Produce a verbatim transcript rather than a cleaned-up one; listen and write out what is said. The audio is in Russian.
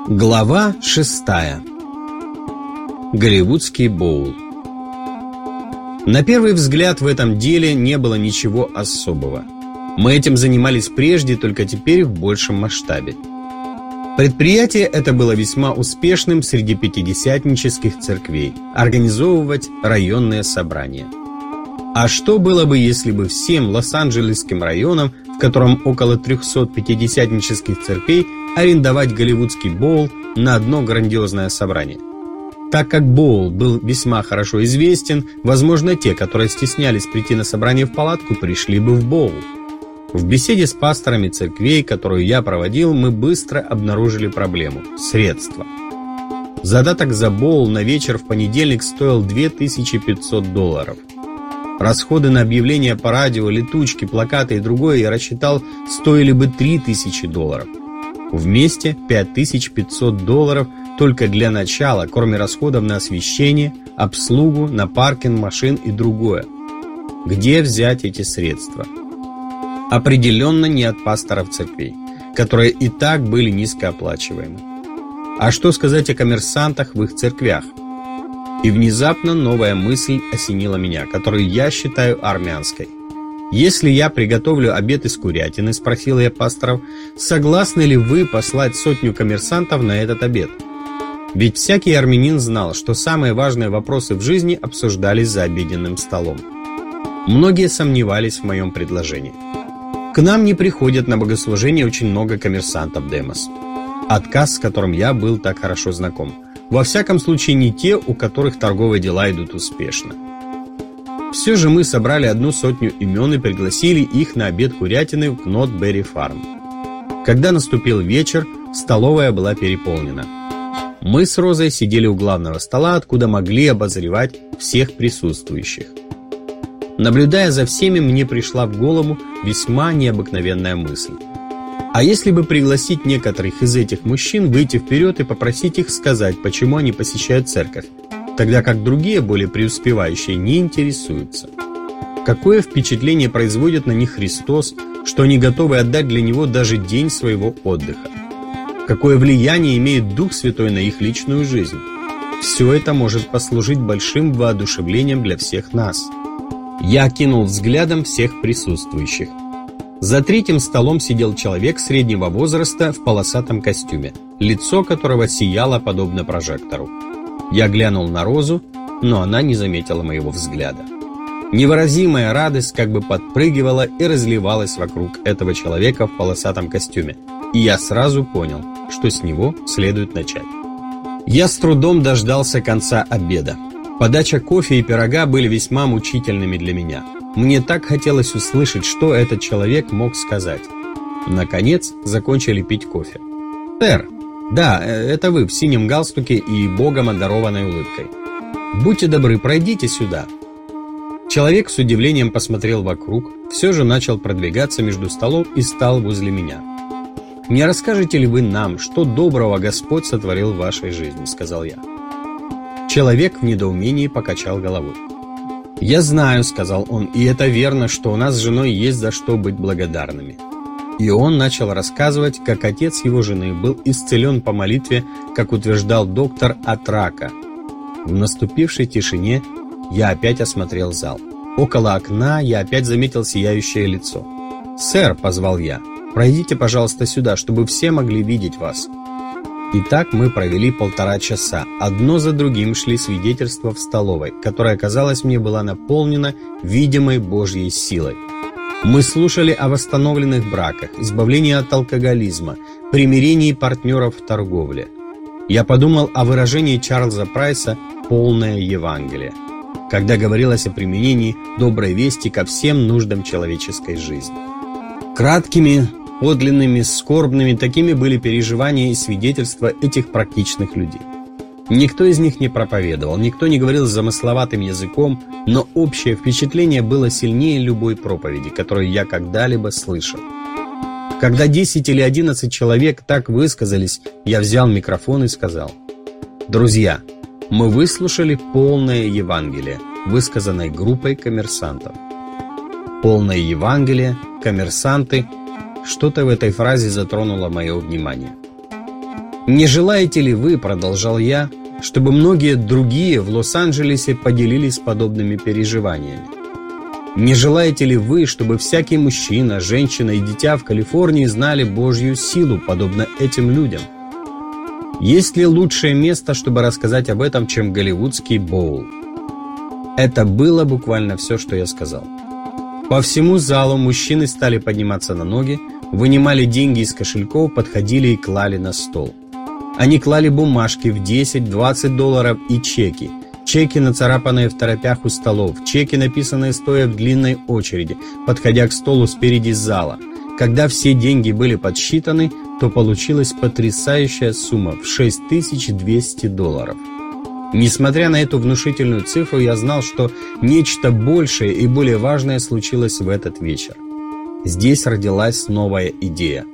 Глава шестая. Голливудский боул. На первый взгляд в этом деле не было ничего особого. Мы этим занимались прежде, только теперь в большем масштабе. Предприятие это было весьма успешным среди пятидесятнических церквей – организовывать районные собрания. А что было бы, если бы всем Лос-Анджелесским районам, в котором около трехсот пятидесятнических церквей, арендовать голливудский боул на одно грандиозное собрание? Так как боул был весьма хорошо известен, возможно, те, которые стеснялись прийти на собрание в палатку, пришли бы в боул. В беседе с пасторами церквей, которую я проводил, мы быстро обнаружили проблему – средства. Задаток за боул на вечер в понедельник стоил две тысячи пятьсот долларов. Расходы на объявления по радио, летучки, плакаты и другое я рассчитал, стоили бы три тысячи долларов. Вместе пять тысяч пятьсот долларов только для начала, кроме расходов на освещение, обслугу, на паркинг машин и другое. Где взять эти средства? Определенно не от пасторов церквей, которые и так были низкооплачиваемы. А что сказать о коммерсантах в их церквях? И внезапно новая мысль осенила меня, которую я считаю армянской. «Если я приготовлю обед из курятины, — спросил я пасторов, — согласны ли вы послать сотню коммерсантов на этот обед?» Ведь всякий армянин знал, что самые важные вопросы в жизни обсуждались за обеденным столом. Многие сомневались в моем предложении. К нам не приходят на богослужение очень много коммерсантов, Демос. Отказ, с которым я был так хорошо знаком. Во всяком случае, не те, у которых торговые дела идут успешно. Все же мы собрали одну сотню имен и пригласили их на обед курятины в Кнот-Берри Фарм. Когда наступил вечер, столовая была переполнена. Мы с Розой сидели у главного стола, откуда могли обозревать всех присутствующих. Наблюдая за всеми, мне пришла в голову весьма необыкновенная мысль. А если бы пригласить некоторых из этих мужчин выйти вперед и попросить их сказать, почему они посещают церковь, тогда как другие, более преуспевающие, не интересуются? Какое впечатление производит на них Христос, что они готовы отдать для Него даже день своего отдыха? Какое влияние имеет Дух Святой на их личную жизнь? Все это может послужить большим воодушевлением для всех нас. Я окинул взглядом всех присутствующих. За третьим столом сидел человек среднего возраста в полосатом костюме, лицо которого сияло подобно прожектору. Я глянул на Розу, но она не заметила моего взгляда. Невыразимая радость как бы подпрыгивала и разливалась вокруг этого человека в полосатом костюме, и я сразу понял, что с него следует начать. Я с трудом дождался конца обеда. Подача кофе и пирога были весьма мучительными для меня. Мне так хотелось услышать, что этот человек мог сказать. Наконец, закончили пить кофе. «Сэр, да, это вы в синем галстуке и богом одарованной улыбкой. Будьте добры, пройдите сюда». Человек с удивлением посмотрел вокруг, все же начал продвигаться между столом и стал возле меня. «Не расскажете ли вы нам, что доброго Господь сотворил в вашей жизни?» — сказал я. Человек в недоумении покачал головой. «Я знаю, — сказал он, — и это верно, что у нас с женой есть за что быть благодарными». И он начал рассказывать, как отец его жены был исцелен по молитве, как утверждал доктор, от рака. В наступившей тишине я опять осмотрел зал. Около окна я опять заметил сияющее лицо. «Сэр, — позвал я, — пройдите, пожалуйста, сюда, чтобы все могли видеть вас». И так мы провели полтора часа. Одно за другим шли свидетельства в столовой, которая, казалось мне, была наполнена видимой Божьей силой. Мы слушали о восстановленных браках, избавлении от алкоголизма, примирении партнеров в торговле. Я подумал о выражении Чарльза Прайса «полное Евангелие», когда говорилось о применении доброй вести ко всем нуждам человеческой жизни. Краткими, подлинными, скорбными, такими были переживания и свидетельства этих практичных людей. Никто из них не проповедовал, никто не говорил замысловатым языком, но общее впечатление было сильнее любой проповеди, которую я когда-либо слышал. Когда десять или одиннадцать человек так высказались, я взял микрофон и сказал: «Друзья, мы выслушали полное Евангелие, высказанное группой коммерсантов». Полное Евангелие, коммерсанты. Что-то в этой фразе затронуло мое внимание. «Не желаете ли вы, — продолжал я, — чтобы многие другие в Лос-Анджелесе поделились подобными переживаниями? Не желаете ли вы, чтобы всякий мужчина, женщина и дитя в Калифорнии знали Божью силу, подобно этим людям? Есть ли лучшее место, чтобы рассказать об этом, чем голливудский боул?» Это было буквально все, что я сказал. По всему залу мужчины стали подниматься на ноги, вынимали деньги из кошельков, подходили и клали на стол. Они клали бумажки в десять-двадцать долларов и чеки. Чеки, нацарапанные в торопях у столов, чеки, написанные стоя в длинной очереди, подходя к столу спереди зала. Когда все деньги были подсчитаны, то получилась потрясающая сумма в шесть тысяч двести долларов. Несмотря на эту внушительную цифру, я знал, что нечто большее и более важное случилось в этот вечер. Здесь родилась новая идея.